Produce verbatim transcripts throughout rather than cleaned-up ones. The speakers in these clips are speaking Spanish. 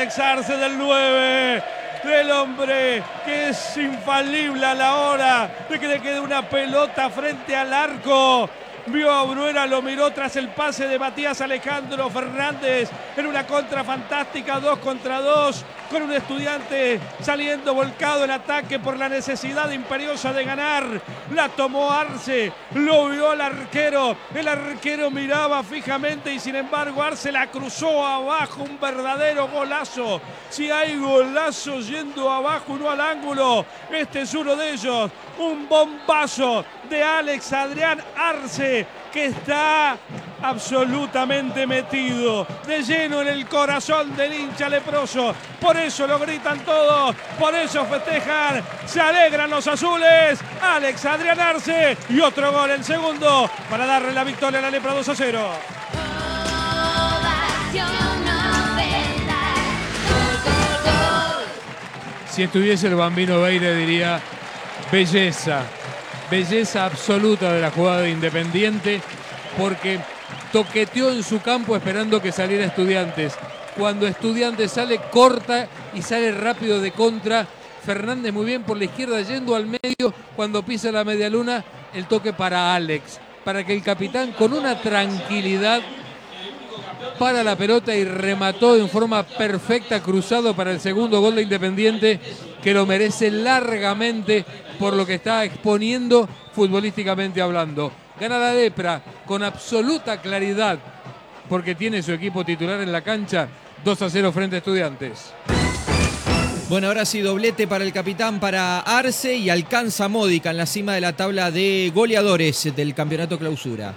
Alex Arce del nueve. Del hombre que es infalible a la hora de que le quede una pelota frente al arco. Vio a Bruera, lo miró tras el pase de Matías Alejandro Fernández en una contra fantástica, dos contra dos, con un Estudiante saliendo volcado en ataque por la necesidad imperiosa de ganar. La tomó Arce, lo vio al arquero, el arquero miraba fijamente y sin embargo Arce la cruzó abajo, un verdadero golazo. Si hay golazo yendo abajo, no al ángulo, este es uno de ellos. Un bombazo de Alex Adrián Arce, que está absolutamente metido de lleno en el corazón del hincha leproso. Por eso lo gritan todos, por eso festejan, se alegran los azules. Alex Adrián Arce y otro gol, el segundo, para darle la victoria a la Lepra dos a cero. Si estuviese el Bambino Veire diría belleza, belleza absoluta de la jugada de Independiente, porque toqueteó en su campo esperando que saliera Estudiantes. Cuando Estudiantes sale, corta y sale rápido de contra. Fernández muy bien por la izquierda yendo al medio. Cuando pisa la media luna, el toque para Alex, para que el capitán con una tranquilidad para la pelota y remató en forma perfecta, cruzado para el segundo gol de Independiente, que lo merece largamente por lo que está exponiendo futbolísticamente hablando. Gana la Lepra con absoluta claridad porque tiene su equipo titular en la cancha, dos a cero frente a Estudiantes. Bueno, ahora sí, doblete para el capitán, para Arce, y alcanza Módica en la cima de la tabla de goleadores del campeonato clausura.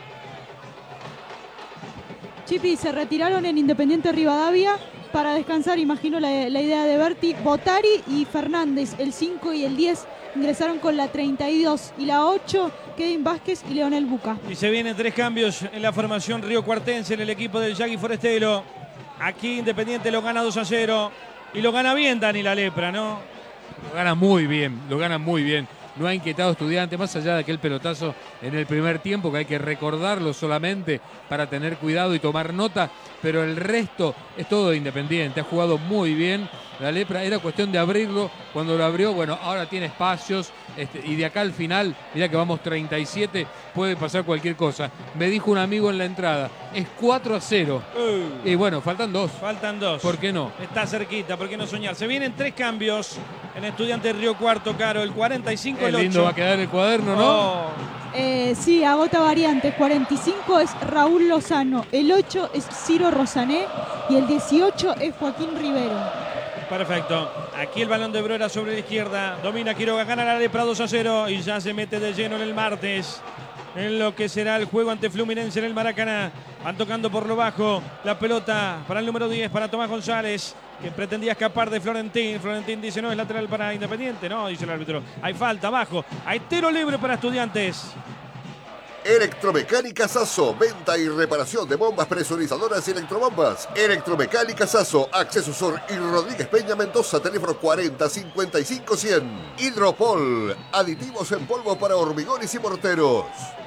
Chipi, se retiraron en Independiente Rivadavia para descansar, imagino la, la idea de Berti. Botari y Fernández, el cinco y el diez, ingresaron con la treinta y dos, y la ocho, Kevin Vázquez y Leonel Buca. Y se vienen tres cambios en la formación riocuartense en el equipo del Yagui Forestero. Aquí Independiente lo gana dos a cero y lo gana bien Dani la Lepra, ¿no? Lo gana muy bien, lo gana muy bien. No ha inquietado a Estudiantes, más allá de aquel pelotazo en el primer tiempo, que hay que recordarlo solamente para tener cuidado y tomar nota, pero el resto es todo de Independiente. Ha jugado muy bien la Lepra, era cuestión de abrirlo. Cuando lo abrió, bueno, ahora tiene espacios, este, y de acá al final, mirá que vamos treinta y siete, puede pasar cualquier cosa. Me dijo un amigo en la entrada, es cuatro a cero. Uh, y bueno, faltan dos. Faltan dos. ¿Por qué no? Está cerquita, ¿por qué no soñar? Se vienen tres cambios en Estudiantes Río Cuarto, Caro, el cuarenta y cinco, Qué el ocho. lindo va a quedar el cuaderno, ¿no? Oh. Eh, sí, agota variantes. cuarenta y cinco es Raúl Lozano, el ocho es Ciro Rosané y el dieciocho es Joaquín Rivero. Perfecto. Aquí el balón de Bruera sobre la izquierda. Domina Quiroga, gana la Lepra dos a cero y ya se mete de lleno en el martes, en lo que será el juego ante Fluminense en el Maracaná. Van tocando por lo bajo la pelota para el número diez, para Tomás González, que pretendía escapar de Florentín. Florentín dice no, es lateral para Independiente. No, dice el árbitro. Hay falta abajo. Hay tiro libre para Estudiantes. Electromecánica Sasso, venta y reparación de bombas presurizadoras y electrobombas. Electromecánica Sasso, Acceso Sur y Rodríguez Peña Mendoza, teléfono cuarenta cincuenta y cinco cien. Hidropol, aditivos en polvo para hormigones y morteros.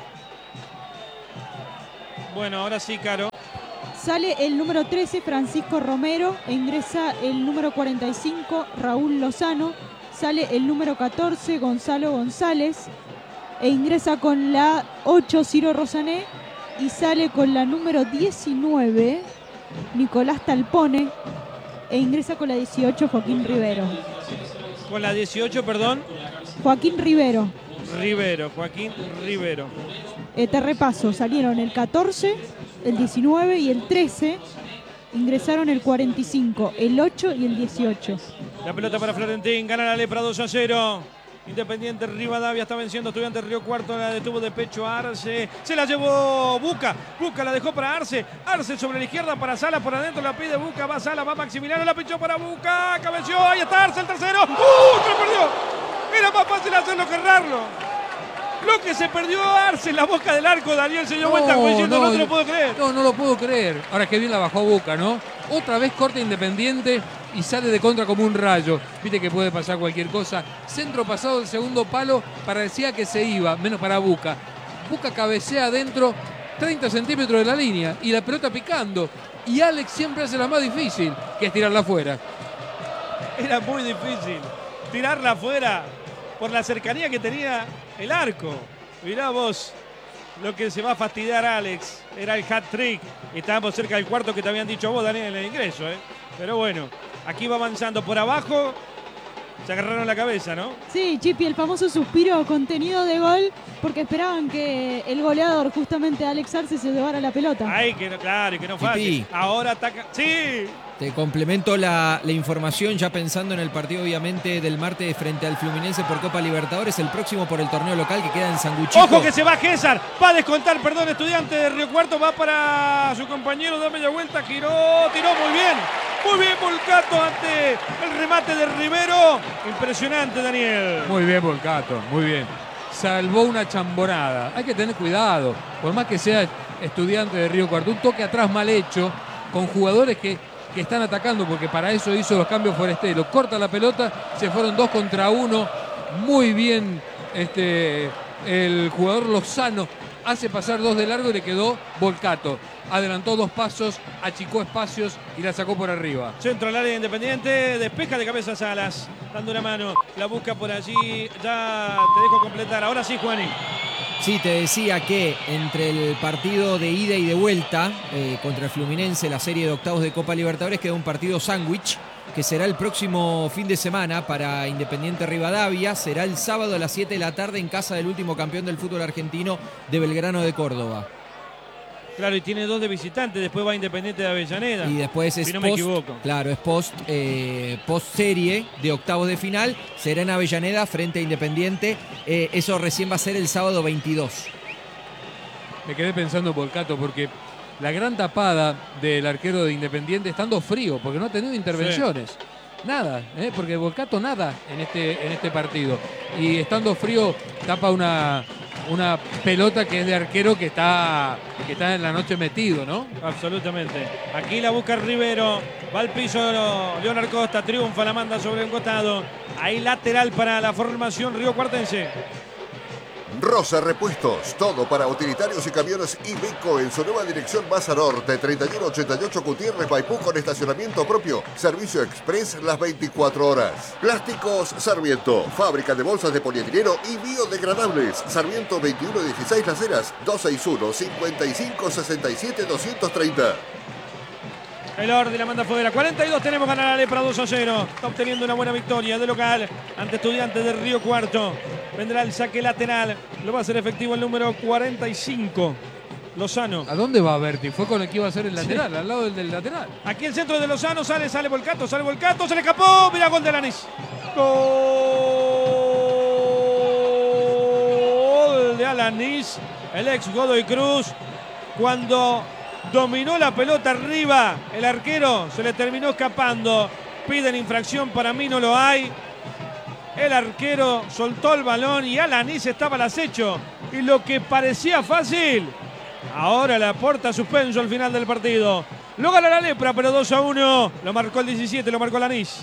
Bueno, ahora sí, Caro. Sale el número trece, Francisco Romero, e ingresa el número cuarenta y cinco, Raúl Lozano. Sale el número catorce, Gonzalo González, e ingresa con la ocho, Ciro Rosané, y sale con la número diecinueve, Nicolás Talpone, e ingresa con la dieciocho, Joaquín Rivero. Con la dieciocho, perdón. Joaquín Rivero. Rivero, Joaquín Rivero. Eh, te repaso, salieron el catorce, el diecinueve y el trece, ingresaron el cuarenta y cinco, el ocho y el dieciocho. La pelota para Florentín, gana la Lepra dos a cero. Independiente Rivadavia está venciendo a Estudiantes Río Cuarto, la detuvo de pecho a Arce, se la llevó Buca, Buca la dejó para Arce, Arce sobre la izquierda para Sala, por adentro la pide Buca, va Sala, va Maximiliano, la pinchó para Buca, cabeció, ahí está Arce, el tercero, ¡uh! ¡Se lo perdió! Era más fácil hacerlo que errarlo. Lo que se perdió Arce en la boca del arco, Daniel se dio no, vuelta diciendo, no, no te lo puedo creer. No, no lo puedo creer. Ahora que bien la bajó Buca, ¿no? Otra vez corta Independiente y sale de contra como un rayo. Viste que puede pasar cualquier cosa. Centro pasado del segundo palo, parecía que se iba, menos para Buca. Buca cabecea adentro, treinta centímetros de la línea y la pelota picando. Y Alex siempre hace la más difícil, que es tirarla afuera. Era muy difícil tirarla afuera por la cercanía que tenía el arco. Mirá vos lo que se va a fastidiar Alex. Era el hat-trick. Estábamos cerca del cuarto que te habían dicho vos, Daniel, en el ingreso. ¿eh? Pero bueno, aquí va avanzando por abajo. Se agarraron la cabeza, ¿no? Sí, Chipi, el famoso suspiro contenido de gol, porque esperaban que el goleador, justamente Alex Arce, se llevara la pelota. Ay, que no, claro, y que no fácil. Chipi. Ahora ataca. ¡Sí! Te complemento la, la información ya pensando en el partido obviamente del martes frente al Fluminense por Copa Libertadores, el próximo por el torneo local que queda en Sanguchico. Ojo que se va César, va a descontar, perdón, Estudiante de Río Cuarto, va para su compañero, da media vuelta, giró, tiró muy bien. Muy bien Volcato ante el remate de Rivero. Impresionante, Daniel. Muy bien, Volcato, muy bien. Salvó una chambonada. Hay que tener cuidado, por más que sea Estudiante de Río Cuarto. Un toque atrás mal hecho, con jugadores que, que están atacando, porque para eso hizo los cambios Foresteros. Corta la pelota, se fueron dos contra uno. Muy bien este, el jugador Lozano. Hace pasar dos de largo y le quedó Volcato. Adelantó dos pasos, achicó espacios y la sacó por arriba. Centro al área Independiente, despeja de cabeza Salas, dando una mano, la busca por allí, ya te dejo completar. Ahora sí, Juani. Sí, te decía que entre el partido de ida y de vuelta eh, contra el Fluminense, la serie de octavos de Copa Libertadores, queda un partido sándwich que será el próximo fin de semana para Independiente Rivadavia. Será el sábado a las siete de la tarde en casa del último campeón del fútbol argentino de Belgrano de Córdoba. Claro, y tiene dos de visitantes, después va Independiente de Avellaneda. Y después es si no me post, equivoco. claro, es post, eh, post serie de octavos de final. Será en Avellaneda frente a Independiente. Eh, eso recién va a ser el sábado veintidós. Me quedé pensando en Volcato porque la gran tapada del arquero de Independiente estando frío, porque no ha tenido intervenciones. Sí. Nada, ¿eh? Porque Volcato nada en este, en este partido. Y estando frío tapa una, una pelota que es de arquero que está, que está en la noche metido, ¿no? Absolutamente. Aquí la busca Rivero. Va al piso Leonardo Costa. Triunfa, la manda sobre el costado. Ahí lateral para la formación riocuartense. Rosa Repuestos, todo para utilitarios y camiones Iveco en su nueva dirección Baza Norte, treinta y uno ochenta y ocho Gutiérrez Maipú con estacionamiento propio, servicio express las veinticuatro horas. Plásticos Sarmiento, fábrica de bolsas de polietileno y biodegradables. Sarmiento veintiuno dieciséis Las Heras, dos seis uno, cinco cinco, seis siete, dos tres cero. El Ordi la manda fuera. cuarenta y dos tenemos ganar a Lepra dos a cero. Está obteniendo una buena victoria de local ante Estudiantes de Río Cuarto. Vendrá el saque lateral. Lo va a hacer efectivo el número cuarenta y cinco. Lozano. ¿A dónde va Berti? Fue con el que iba a ser el lateral, sí. Al lado del, del lateral. Aquí el centro de Lozano. Sale, sale Volcato, sale Volcato. Se le escapó. Mira, gol de Alanis. Gol de Alanis. El ex Godoy Cruz. Cuando dominó la pelota arriba, el arquero se le terminó escapando. Piden infracción, para mí no lo hay. El arquero soltó el balón y Alanis estaba al acecho. Y lo que parecía fácil, ahora la aporta suspenso al final del partido. Lo gana la Lepra, pero dos a uno. Lo marcó el diecisiete, lo marcó Alanis.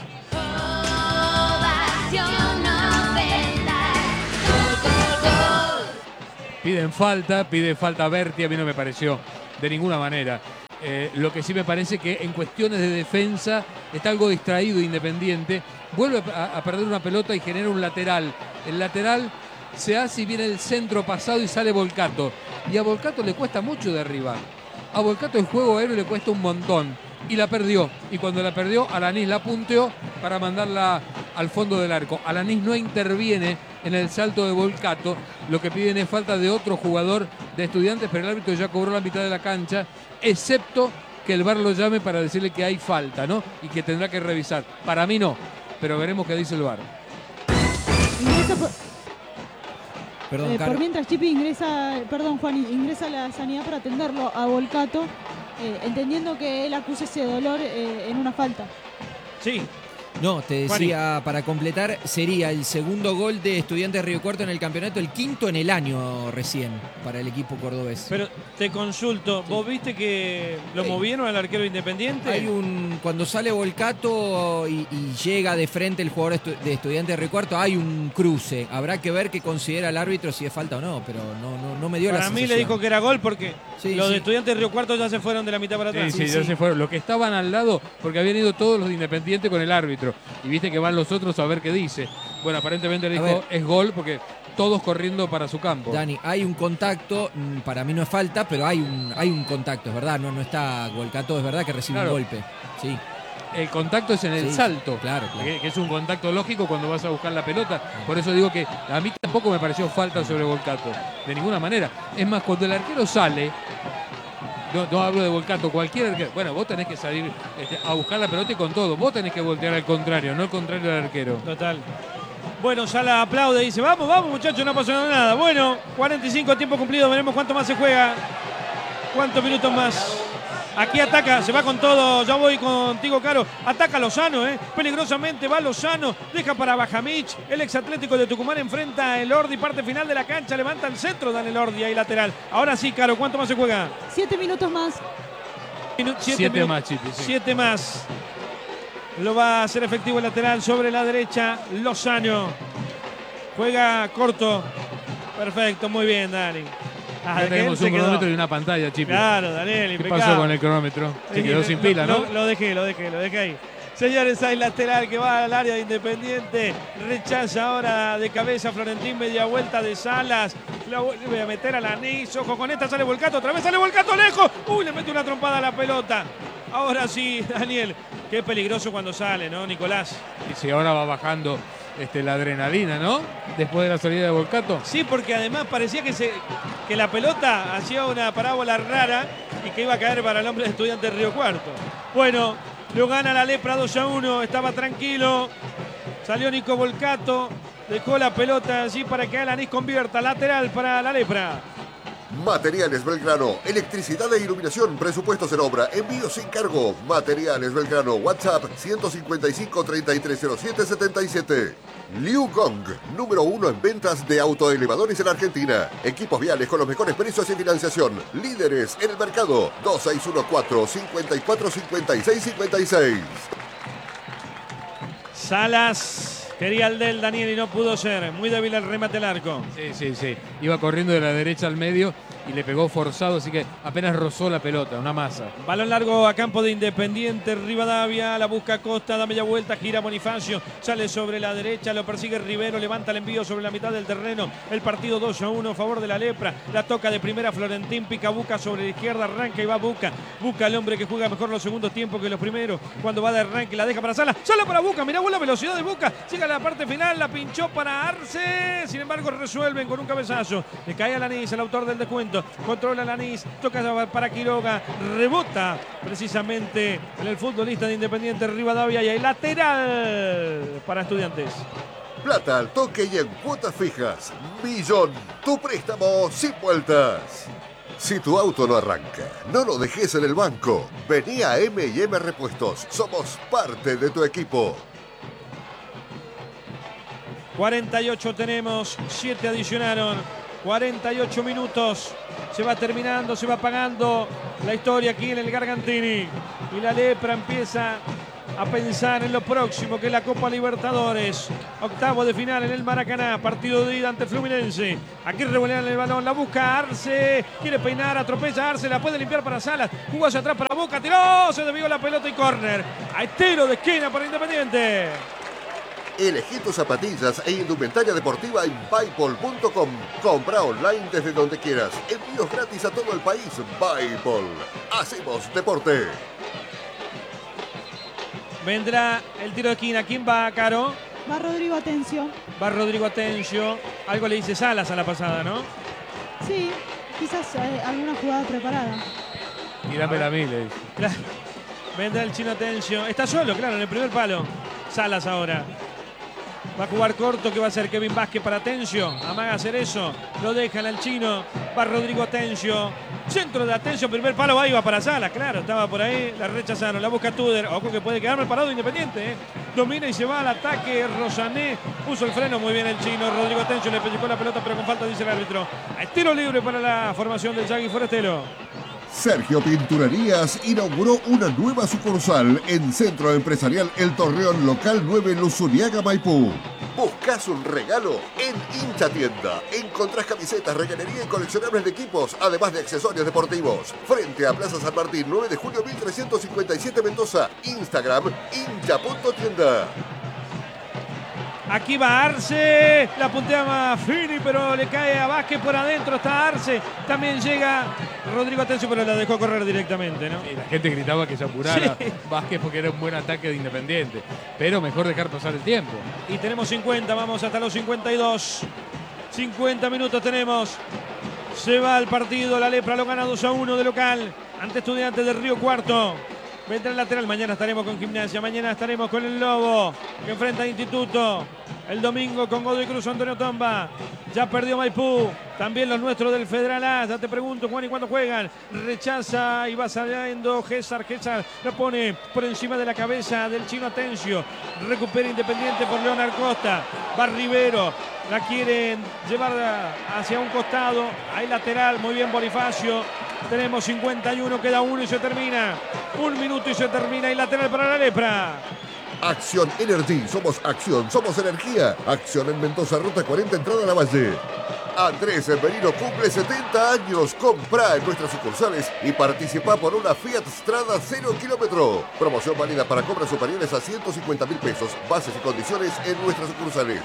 Piden falta, pide falta Berti, a mí no me pareció de ninguna manera. Eh, lo que sí me parece que en cuestiones de defensa está algo distraído Independiente. Vuelve a, a perder una pelota y genera un lateral. El lateral se hace y viene el centro pasado y sale Volcato. Y a Volcato le cuesta mucho derribar. A Volcato el juego aéreo le cuesta un montón. Y la perdió. Y cuando la perdió, Alanis la punteó para mandarla al fondo del arco. Alanis no interviene en el salto de Volcato. Lo que piden es falta de otro jugador de Estudiantes, pero el árbitro ya cobró la mitad de la cancha, excepto que el V A R lo llame para decirle que hay falta, ¿no? Y que tendrá que revisar. Para mí no, pero veremos qué dice el V A R. Ingresa por, perdón, eh, por mientras Chipi ingresa, perdón Juan, ingresa a la sanidad para atenderlo a Volcato, eh, entendiendo que él acuse ese dolor eh, en una falta. Sí. No, te decía, para completar, sería el segundo gol de Estudiantes de Río Cuarto en el campeonato, el quinto en el año recién para el equipo cordobés. Pero te consulto, ¿vos viste que lo Hey. movieron al arquero Independiente? Hay un, cuando sale Volcato y, y llega de frente el jugador estu- de Estudiantes de Río Cuarto, hay un cruce. Habrá que ver qué considera el árbitro, si es falta o no, pero no, no, no me dio Para la mí sensación. le dijo que era gol porque Sí, Los sí. de Estudiantes de Río Cuarto ya se fueron de la mitad para atrás. Sí, sí, ya se fueron. Los que estaban al lado, porque habían ido todos los de Independiente con el árbitro. Y viste que van los otros a ver qué dice. Bueno, aparentemente le A dijo, ver. es gol, porque todos corriendo para su campo. Dani, hay un contacto, mm, para mí no es falta, pero hay un, hay un contacto, es verdad, no, no está Golcató, es verdad que recibe Claro. un golpe. Sí, El contacto es en el Sí, salto, claro, claro. Que, que es un contacto lógico cuando vas a buscar la pelota. Por eso digo que a mí tampoco me pareció falta sobre Volcato, de ninguna manera. Es más, cuando el arquero sale, no, no hablo de Volcato, cualquier arquero, bueno, vos tenés que salir este, a buscar la pelota y con todo, vos tenés que voltear al contrario, no al contrario del arquero. Total. Bueno, Sala aplaude y dice, vamos, vamos muchachos, no pasó nada. Bueno, cuarenta y cinco tiempo cumplido, veremos cuánto más se juega. ¿Cuántos minutos más? Aquí ataca, se va con todo, ya voy contigo, Caro. Ataca Lozano, ¿eh? Peligrosamente va Lozano, deja para Bajamich. El ex Atlético de Tucumán enfrenta a Elordi, parte final de la cancha, levanta el centro, dan Elordi ahí lateral. Ahora sí, Caro, ¿cuánto más se juega? Siete minutos más. Minu- Siete minu- más, Chipi, sí. Siete más. Lo va a hacer efectivo el lateral sobre la derecha, Lozano. Juega corto. Perfecto, muy bien, Dani. Ah, Ya que él tenemos se un quedó. cronómetro y una pantalla, Chipi. Claro, Daniel, ¿Qué impecable. pasó con el cronómetro? Se quedó sin pila, Lo- ¿no? Lo, lo dejé, lo dejé, lo dejé ahí. Señores, hay lateral que va al área de Independiente. Rechaza ahora de cabeza Florentín, media vuelta de Salas. La vuelve a meter a Lanís. Ojo con esta, sale Volcato. Otra vez sale Volcato lejos. Uy, le mete una trompada a la pelota. Ahora sí, Daniel. Qué peligroso cuando sale, ¿no, Nicolás? Y si ahora va bajando este, la adrenalina, ¿no? Después de la salida de Volcato. Sí, porque además parecía que, se, que la pelota hacía una parábola rara y que iba a caer para el hombre de Estudiantes Río Cuarto. Bueno, lo gana la Lepra dos a uno, estaba tranquilo. Salió Nico Volcato, dejó la pelota allí para que Alanis convierta. Lateral para la Lepra. Materiales Belgrano, electricidad e iluminación, presupuestos en obra, envío sin cargo. Materiales Belgrano, WhatsApp ciento cincuenta y cinco, treinta y tres cero siete, setenta y siete. Liu Gong, número uno en ventas de autoelevadores en Argentina. Equipos viales con los mejores precios y financiación. Líderes en el mercado. dos seis uno cuatro, cinco cuatro, cinco seis cinco seis. Salas quería el del Daniel y no pudo ser. Muy débil el remate al arco. Sí, sí, sí. Iba corriendo de la derecha al medio y le pegó forzado, así que apenas rozó la pelota, una masa. Balón largo a campo de Independiente, Rivadavia, la busca Costa, da media vuelta, gira Bonifacio, sale sobre la derecha, lo persigue Rivero, levanta el envío sobre la mitad del terreno, el partido dos a uno a favor de la Lepra, la toca de primera Florentín, pica Buca sobre la izquierda, arranca y va Buca, Buca el hombre que juega mejor los segundos tiempos que los primeros, cuando va de arranque la deja para Sala, Sala para Buca, mirá vos la velocidad de Buca, llega a la parte final, la pinchó para Arce, sin embargo resuelven con un cabezazo, le cae a Lanís, el autor del descuento, controla Lanís, toca para Quiroga, rebota precisamente en el futbolista de Independiente Rivadavia y hay lateral para Estudiantes. Plata al toque y en cuotas fijas. Millón, tu préstamo sin vueltas. Si tu auto no arranca, no lo dejes en el banco. Vení a M y M Repuestos. Somos parte de tu equipo. cuarenta y ocho tenemos, siete adicionaron, cuarenta y ocho minutos. Se va terminando, se va apagando la historia aquí en el Gargantini. Y la Lepra empieza a pensar en lo próximo, que es la Copa Libertadores. Octavo de final en el Maracaná, partido de ida ante Fluminense. Aquí revolean el balón, la busca Arce, quiere peinar, atropella Arce, la puede limpiar para Salas, jugó hacia atrás para Boca, tiró, se desvió la pelota y córner. Hay tiro de esquina para Independiente. Elegí tus zapatillas e indumentaria deportiva en Buypol punto com. Compra online desde donde quieras. Envíos gratis a todo el país. Buypol. Hacemos deporte. Vendrá el tiro de esquina. ¿Quién va, Caro? Va Rodrigo Atencio. Va Rodrigo Atencio. Algo le dice Salas a la pasada, ¿no? Sí, quizás eh, alguna jugada preparada. Tíramela a mí, le dice. Claro. Vendrá el chino Atencio. Está solo, claro, en el primer palo. Salas ahora. Va a jugar corto, que va a ser Kevin Vázquez para Atencio. Amaga hacer eso. Lo dejan al chino. Va Rodrigo Atencio. Centro de Atencio, primer palo, va, iba para Salas, claro, estaba por ahí, la rechazaron, la busca Tuder, ojo que puede quedar mal parado Independiente, ¿eh? Domina y se va al ataque, Rosané puso el freno, muy bien el chino, Rodrigo Atencio le pellizcó la pelota, pero con falta, dice el árbitro. Estilo libre para la formación del Yagui Forestero. Sergio Pinturerías inauguró una nueva sucursal en Centro Empresarial El Torreón, local nueve, Luzuriaga, Maipú. ¿Buscas un regalo? En Hincha Tienda encontrás camisetas, reganería y coleccionables de equipos, además de accesorios deportivos. Frente a Plaza San Martín, nueve de julio mil trescientos cincuenta y siete, Mendoza. Instagram, hincha punto tienda. Aquí va Arce, la puntea Maffini, pero le cae a Vázquez por adentro, está Arce. También llega Rodrigo Atencio, pero la dejó correr directamente, ¿no? Y la gente gritaba que se apurara Sí. Vázquez porque era un buen ataque de Independiente. Pero mejor dejar pasar el tiempo. Y tenemos cincuenta, vamos hasta los cincuenta y dos. cincuenta minutos tenemos. Se va el partido, la Lepra lo gana dos a uno de local ante Estudiantes de Río Cuarto. Vendrá el lateral, mañana estaremos con Gimnasia, mañana estaremos con el Lobo, que enfrenta a Instituto. El domingo con Godoy Cruz, Antonio Tomba. Ya perdió Maipú. También los nuestros del Federal A. Ya te pregunto, Juan, ¿y cuándo juegan? Rechaza y va saliendo César. César lo pone por encima de la cabeza del chino Atencio. Recupera Independiente por Leonard Costa. Va Rivero. La quieren llevar hacia un costado. Hay lateral, muy bien Bonifacio. Tenemos cincuenta y uno, queda uno y se termina. Un minuto y se termina. Y lateral para la Lepra. Acción Energy, somos acción, somos energía. Acción en Mendoza, ruta cuarenta, entrada a la Valle. Andrés Merino cumple setenta años. Comprá en nuestras sucursales y participa por una Fiat Strada cero kilómetro. Promoción válida para compras superiores a ciento cincuenta mil pesos. Bases y condiciones en nuestras sucursales.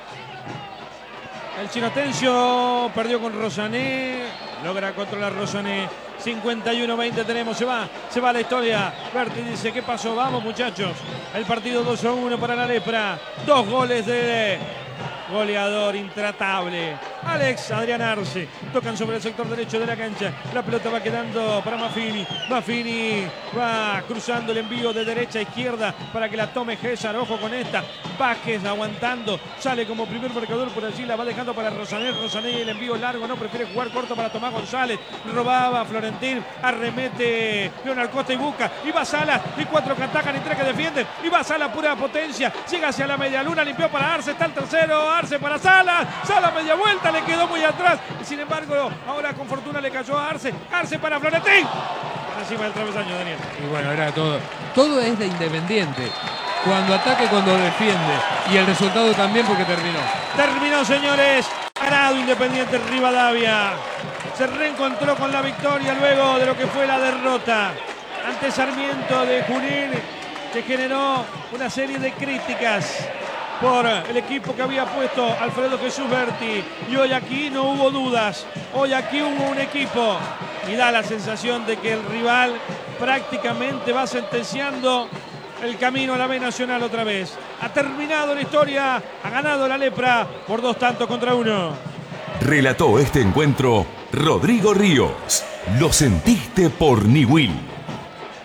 El chino Atencio perdió con Rosané. Logra controlar Rosané. cincuenta y uno veinte tenemos. Se va. Se va la historia. Berti dice, ¿qué pasó? Vamos, muchachos. El partido dos a uno para la Lepra. Dos goles de goleador intratable. Alex Adrián Arce. Tocan sobre el sector derecho de la cancha. La pelota va quedando para Maffini. Maffini va cruzando el envío de derecha a izquierda para que la tome César. Ojo con esta. Vázquez aguantando. Sale como primer marcador por allí. La va dejando para Rosané. Rosané el envío largo. No prefiere jugar corto para Tomás González. Robaba Florentín. Arremete Leonard Costa y busca. Y va Salas. Y cuatro que atacan y tres que defienden. Y va Salas pura potencia. Llega hacia la media luna. Limpió para Arce. Está el tercero. Arce para Salas. Salas media vuelta. Le quedó muy atrás. Sin embargo, ahora con fortuna le cayó a Arce. Arce para Florentín. Por encima del travesaño, Daniel. Y bueno, era todo. Todo es de Independiente. Cuando ataca y cuando defiende. Y el resultado también porque terminó. Terminó, señores. Ganado Independiente Rivadavia. Se reencontró con la victoria luego de lo que fue la derrota ante Sarmiento de Junín, que generó una serie de críticas por el equipo que había puesto Alfredo Jesús Berti. Y hoy aquí no hubo dudas. Hoy aquí hubo un equipo. Y da la sensación de que el rival prácticamente va sentenciando el camino a la B Nacional otra vez. Ha terminado la historia. Ha ganado la Lepra por dos tantos contra uno. Relató este encuentro Rodrigo Ríos. Lo sentiste por Niwil.